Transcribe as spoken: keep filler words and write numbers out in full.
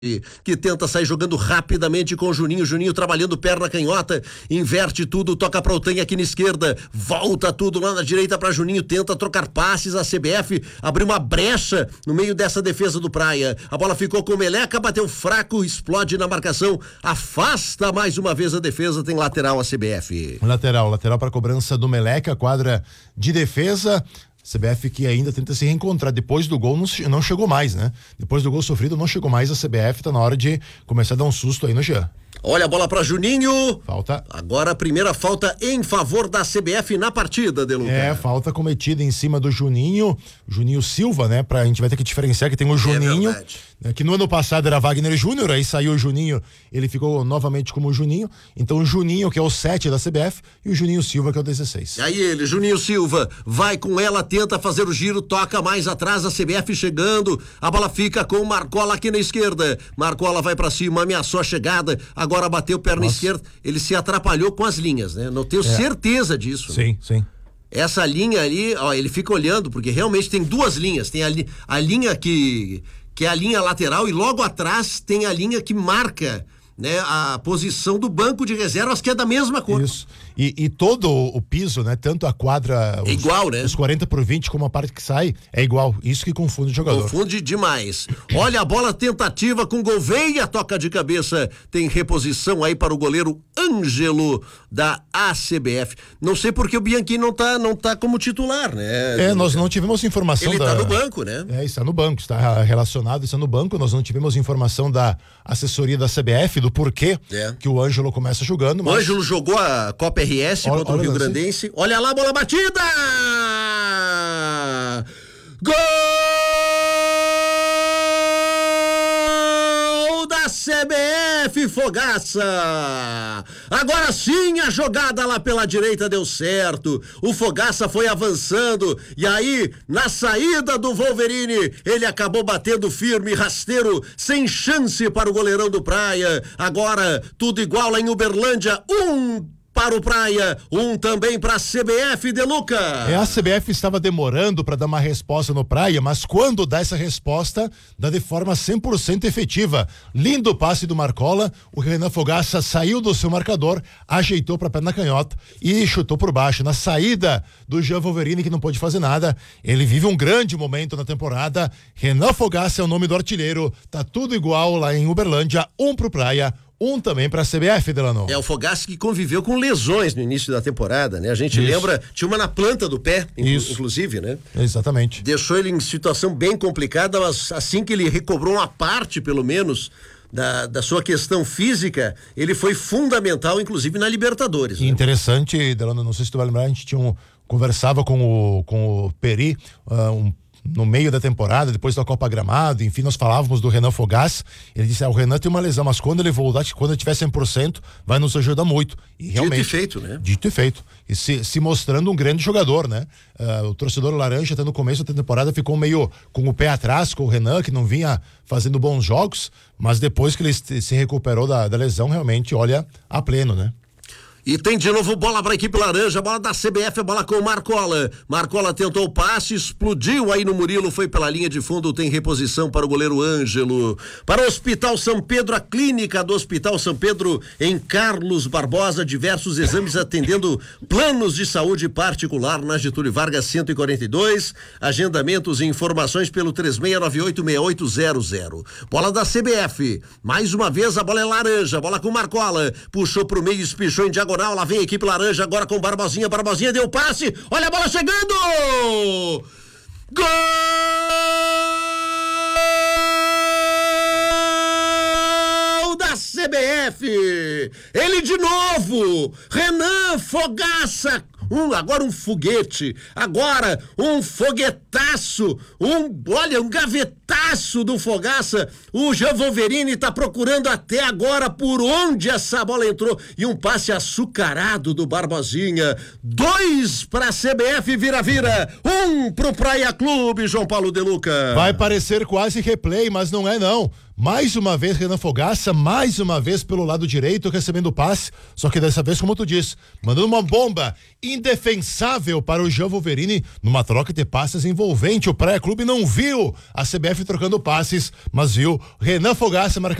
que tenta sair jogando rapidamente com o Juninho, Juninho trabalhando perna canhota, inverte tudo, toca para o Otan aqui na esquerda, volta tudo lá na direita para Juninho, tenta trocar passes, a C B F abriu uma brecha no meio dessa defesa do Praia, a bola ficou com o Meleca, bateu fraco, explode na marcação, afasta mais uma vez a defesa, tem lateral a C B F. Lateral, lateral para cobrança do Meleca, quadra de defesa. C B F que ainda tenta se reencontrar. Depois do gol não, não chegou mais, né? Depois do gol sofrido não chegou mais a C B F. Tá na hora de começar a dar um susto aí no Jean. Olha a bola para Juninho. Falta. Agora a primeira falta em favor da C B F na partida, Deluca. É, falta cometida em cima do Juninho. Juninho Silva, né? Pra, a gente vai ter que diferenciar que tem o Juninho. É né, que no ano passado era Wagner Júnior, aí saiu o Juninho, ele ficou novamente como o Juninho. Então o Juninho, que é o sete da C B F, e o Juninho Silva, que é o dezesseis. Aí ele, Juninho Silva, vai com ela, tenta fazer o giro, toca mais atrás, a C B F chegando, a bola fica com o Marcola aqui na esquerda. Marcola vai pra cima, ameaçou a chegada, agora bateu perna Nossa. esquerda, ele se atrapalhou com as linhas, né? Não tenho é. certeza disso. Sim, né? sim. Essa linha ali, ó, ele fica olhando, porque realmente tem duas linhas, tem a, li, a linha que, que é a linha lateral e logo atrás tem a linha que marca, né, a posição do banco de reservas, que é da mesma cor. Isso. E, e todo o piso, né? Tanto a quadra. Os, é igual, né? Os quarenta por vinte, como a parte que sai, é igual. Isso que confunde o jogador. Confunde demais. Olha a bola, tentativa com Gouveia, toca de cabeça. Tem reposição aí para o goleiro Ângelo da A C B F. Não sei porque o Bianchi não tá, não tá como titular, né? É, nós não tivemos informação. Ele da... tá no banco, né? É, está no banco, está relacionado, está no banco. Nós não tivemos informação da assessoria da C B F, do porquê é. que o Ângelo começa jogando. Mas... O Ângelo jogou a Copa R S olha, contra olha o Rio Grandense. Assim. Olha lá, bola batida! Gol da C B F, Fogaça! Agora sim a jogada lá pela direita deu certo. O Fogaça foi avançando e aí, na saída do Wolverine, ele acabou batendo firme, rasteiro, sem chance para o goleirão do Praia. Agora, tudo igual lá em Uberlândia, um para o Praia, um também para a C B F, Deluca. É, a C B F estava demorando para dar uma resposta no Praia, mas quando dá essa resposta, dá de forma cem por cento efetiva. Lindo passe do Marcola, o Renan Fogaça saiu do seu marcador, ajeitou para a perna canhota e chutou por baixo. Na saída do Jean Wolverine, que não pôde fazer nada, ele vive um grande momento na temporada. Renan Fogaça é o nome do artilheiro, tá tudo igual lá em Uberlândia, um pro Praia, um também para a C B F, Delano. É, o Fogaça que conviveu com lesões no início da temporada, né? A gente Isso. lembra, tinha uma na planta do pé, Isso. inclusive, né? Exatamente. Deixou ele em situação bem complicada, mas assim que ele recobrou uma parte, pelo menos, da, da sua questão física, ele foi fundamental, inclusive, na Libertadores. Né? Interessante, Delano, não sei se tu vai lembrar, a gente tinha um, conversava com o, com o Peri, uh, um no meio da temporada, depois da Copa Gramado, enfim, nós falávamos do Renan Fogaça. Ele disse, ah, o Renan tem uma lesão, mas quando ele voltar, quando ele tiver cem por cento, vai nos ajudar muito. E realmente, dito e feito, né? Dito e feito. E se, se mostrando um grande jogador, né? Uh, o torcedor laranja, até no começo da temporada, ficou meio com o pé atrás com o Renan, que não vinha fazendo bons jogos, mas depois que ele se recuperou da, da lesão, realmente olha a pleno, né? E tem de novo bola para a equipe laranja, bola da C B F, a bola com o Marcola. Marcola tentou o passe, explodiu aí no Murilo, foi pela linha de fundo, tem reposição para o goleiro Ângelo. Para o Hospital São Pedro, a clínica do Hospital São Pedro em Carlos Barbosa, diversos exames atendendo planos de saúde particular na Getúlio Vargas cento e quarenta e dois, agendamentos e informações pelo três seis nove oito seis oito zero zero. Bola da C B F, mais uma vez a bola é laranja, bola com o Marcola, puxou pro meio, espichou em diagonal. Lá vem a equipe laranja agora com Barbosinha, Barbosinha deu passe, olha a bola chegando, gol da C B F, ele de novo, Renan Fogaça, um, agora um foguete, agora um foguetaço, um, olha, um gavetaço do Fogaça, o Jean Wolverine tá procurando até agora por onde essa bola entrou, e um passe açucarado do Barbosinha, dois pra C B F, vira-vira, um pro Praia Clube, João Paulo Deluca. Vai parecer quase replay, mas não é não. Mais uma vez, Renan Fogaça, mais uma vez pelo lado direito, recebendo o passe, só que dessa vez, como tu disse, mandando uma bomba indefensável para o Jean Wolverine, numa troca de passes envolvente. O Praia Clube não viu a C B F trocando passes, mas viu Renan Fogaça marcando